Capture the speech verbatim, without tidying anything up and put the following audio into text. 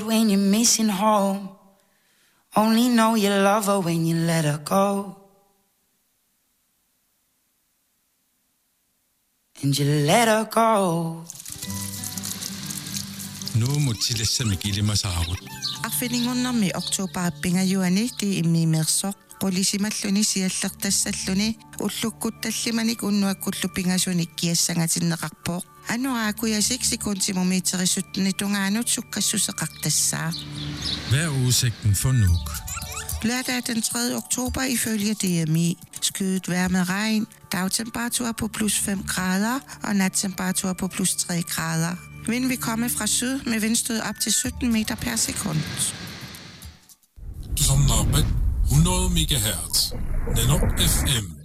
When you're missing home, only know you love her when you let her go. And you let her go. Nu mutilassa mikilima saavut. Arfiningunnarmi oktoberapingajuani ti immiimerssoq qulisimalluni siallertassalluni ullukkuttallimanik unnuakkullu kiassangatinneqarpooq anuaakuya seks-sekundtimermeterisuttuni tungaanut sukkassuseqartassaa. Hvad er udsigten for Nuuk? Lørdag den tredje oktober ifølge D M I. Skyet vejr med regn, dagtemperatur på plus fem grader og nattemperatur på plus tre grader. Vind vil komme fra syd med vindstød op til sytten meter per sekund. Du som nabet hundrede megahertz. Nenok F M.